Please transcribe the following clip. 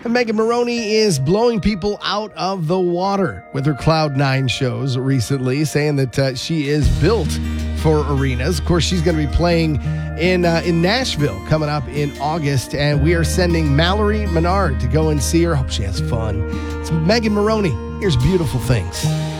Megan Moroney is blowing people out of the water with her Cloud9 shows recently, saying that she is built for arenas. Of course, she's going to be playing in Nashville coming up in August, and we are sending Mallory Menard to go and see her. Hope she has fun. It's Megan Moroney. Here's Beautiful Things.